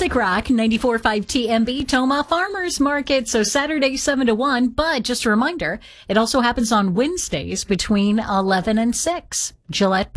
Classic Rock 94.5 TMB Toma Farmers Market. So Saturday 7 to 1. But just a reminder, it also happens on Wednesdays between 11 and 6. Gillette